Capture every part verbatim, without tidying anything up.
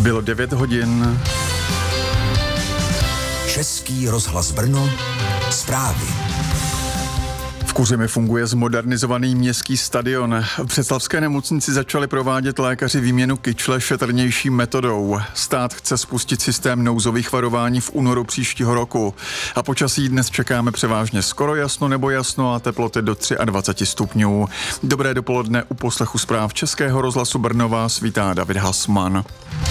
Bylo devět hodin. Český rozhlas Brno, zprávy. V Kuřimi funguje zmodernizovaný městský stadion. V břeclavské nemocnici začali provádět lékaři výměnu kyčle šetrnější metodou. Stát chce spustit systém nouzových varování v únoru příštího roku. A počasí dnes čekáme převážně skoro jasno nebo jasno a teploty do dvacet tři stupňů. Dobré dopoledne, u poslechu zpráv Českého rozhlasu Brno vás vítá David Hasman.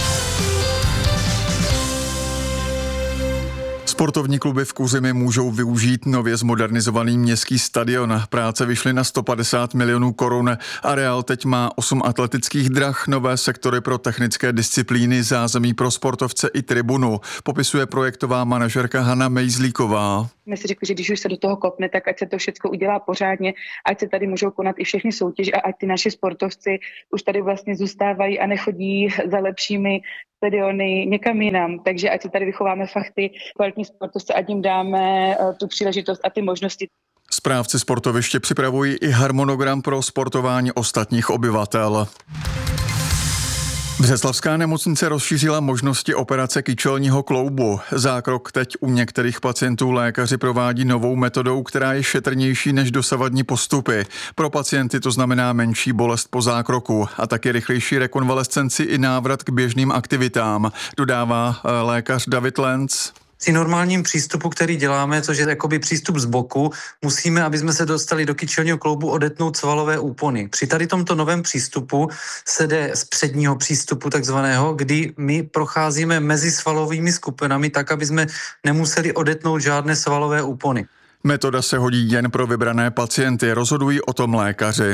Sportovní kluby v Kuřimi můžou využít nově zmodernizovaný městský stadion. Práce vyšly na sto padesát milionů korun. Areál teď má osm atletických drah, nové sektory pro technické disciplíny, zázemí pro sportovce i tribunu. Popisuje projektová manažerka Hana Mejzlíková. My si řekli, že když už se do toho kopne, tak ať se to všechno udělá pořádně, ať se tady můžou konat i všechny soutěže a ať ty naši sportovci už tady vlastně zůstávají a nechodí za lepšími stadiony někam jinam. Takže ať se tady vychováme fakt ty kvalitní sportovce, ať jim dáme tu příležitost a ty možnosti. Správci sportoviště připravují i harmonogram pro sportování ostatních obyvatel. Břeclavská nemocnice rozšířila možnosti operace kyčelního kloubu. Zákrok teď u některých pacientů lékaři provádí novou metodou, která je šetrnější než dosavadní postupy. Pro pacienty to znamená menší bolest po zákroku a taky rychlejší rekonvalescenci i návrat k běžným aktivitám, dodává lékař David Lenz. Při normálním přístupu, který děláme, což je jakoby přístup z boku, musíme, aby jsme se dostali do kyčelního kloubu, odetnout svalové úpony. Při tady tomto novém přístupu se jde z předního přístupu takzvaného, kdy my procházíme mezi svalovými skupinami tak, aby jsme nemuseli odetnout žádné svalové úpony. Metoda se hodí jen pro vybrané pacienty, rozhodují o tom lékaři.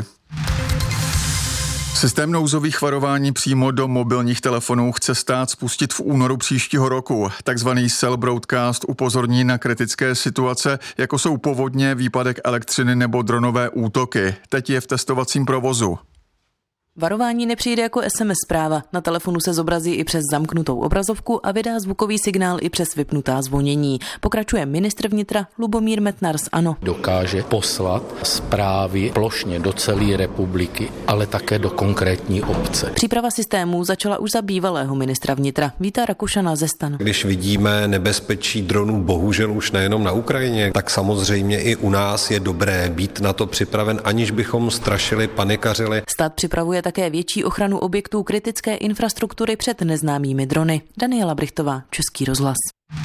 Systém nouzových varování přímo do mobilních telefonů chce stát spustit v únoru příštího roku. Takzvaný cell broadcast upozorní na kritické situace, jako jsou povodně, výpadek elektřiny nebo dronové útoky. Teď je v testovacím provozu. Varování nepřijde jako es em es zpráva. Na telefonu se zobrazí i přes zamknutou obrazovku a vydá zvukový signál i přes vypnutá zvonění. Pokračuje ministr vnitra Lubomír Metnar z ANO. Dokáže poslat zprávy plošně do celé republiky, ale také do konkrétní obce. Příprava systémů začala už za bývalého ministra vnitra Víta Rakušana ze STAN. Když vidíme nebezpečí dronů, bohužel už nejenom na Ukrajině, tak samozřejmě i u nás je dobré být na to připraven, aniž bychom strašili, panikařili. Stát připravuje také větší ochranu objektů kritické infrastruktury před neznámými drony. Daniela Brichtová, Český rozhlas.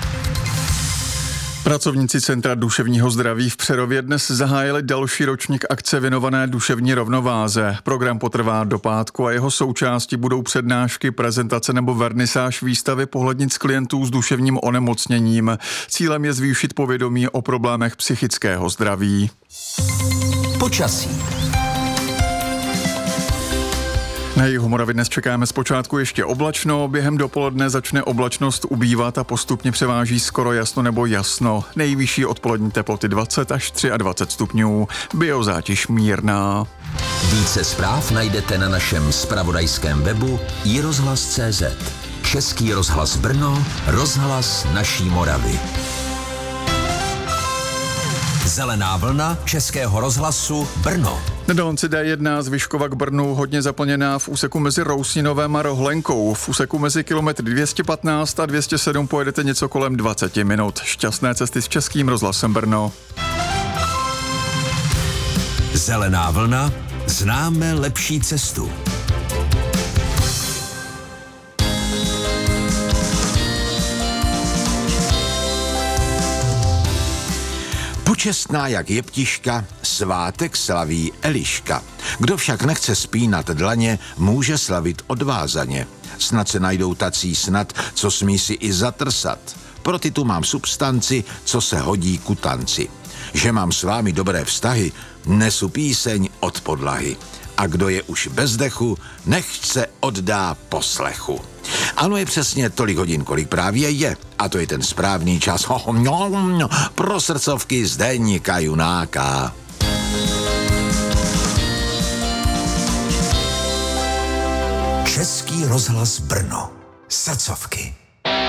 Pracovníci Centra duševního zdraví v Přerově dnes zahájili další ročník akce věnované duševní rovnováze. Program potrvá do pátku a jeho součástí budou přednášky, prezentace nebo vernisáž výstavy pohlednic klientů s duševním onemocněním. Cílem je zvýšit povědomí o problémech psychického zdraví. Počasí. Na jihu Moravy dnes čekáme zpočátku ještě oblačno, během dopoledne začne oblačnost ubývat a postupně převáží skoro jasno nebo jasno. Nejvyšší odpolední teploty dvacet až dvacet tři stupňů, biozátěž mírná. Více zpráv najdete na našem zpravodajském webu i rozhlas tečka cé zet. Český rozhlas Brno, rozhlas naší Moravy. Zelená vlna Českého rozhlasu Brno. Na dálnici dé jedna z Vyškova k Brnu hodně zaplněná v úseku mezi Rousninovem a Rohlenkou. V úseku mezi kilometry dvě stě patnáct a dvě stě sedm pojedete něco kolem dvacet minut. Šťastné cesty s Českým rozhlasem Brno. Zelená vlna, známe lepší cestu. Počestná jak jeptiška, svátek slaví Eliška. Kdo však nechce spínat dlaně, může slavit odvázaně. Snad se najdou tací snad, co smí si i zatrsat. Pro ty tu mám substanci, co se hodí ku tanci. Že mám s vámi dobré vztahy, nesu píseň od podlahy. A kdo je už bez dechu, nechť se oddá poslechu. Ano, je přesně tolik hodin, kolik právě je. A to je ten správný čas pro srdcovky Zdeňka Junáka. Český rozhlas Brno. Srdcovky.